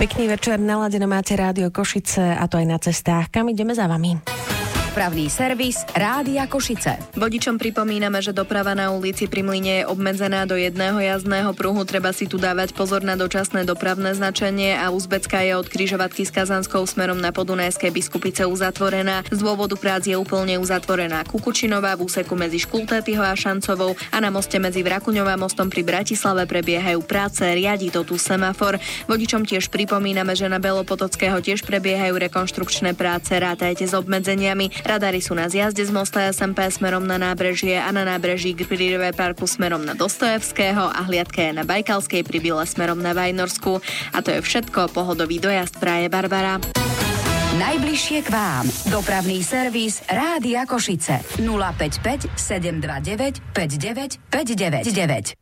Pekný večer, naladené máte Rádio Košice a to aj na cestách. Kam ideme za vami? Dopravný servis Rádia Košice. Vodičom pripomíname, že doprava na ulici pri Mlyne je obmedzená do jedného jazdného pruhu. Treba si tu dávať pozor na dočasné dopravné značenie a Uzbecká je od križovatky s Kazanskou smerom na Podunajské Biskupice uzatvorená. Z dôvodu prác je úplne uzatvorená Kukučinová v úseku medzi Škultétyho a Šancovou a na moste medzi Vrakuňou a mostom pri Bratislave prebiehajú práce, riadi to tu semafor. Vodičom tiež pripomíname, že na Belopotockého tiež prebiehajú rekonštrukčné práce, rátajte s obmedzeniami. Radary sú na zjazde z mosta SMP smerom na nábrežie a na nábreží k River Parku smerom na Dostojevského a hliadka je na Bajkalskej pri Bile smerom na Vajnorsku. A to je všetko, pohodový dojazd praje Barbara. Najbližšie k vám. Dopravný servis Rádia Košice 055 729 59 599.